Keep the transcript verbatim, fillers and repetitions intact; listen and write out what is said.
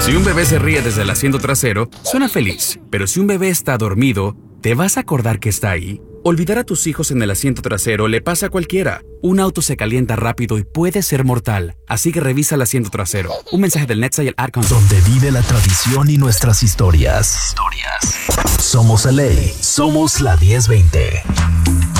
Si un bebé se ríe desde el asiento trasero, suena feliz. Pero si un bebé está dormido, ¿te vas a acordar que está ahí? Olvidar a tus hijos en el asiento trasero le pasa a cualquiera. Un auto se calienta rápido y puede ser mortal. Así que revisa el asiento trasero. Un mensaje del Netza y el Ad Council. Donde vive la tradición y nuestras historias. Historias. Somos L A. Somos la diez veinte.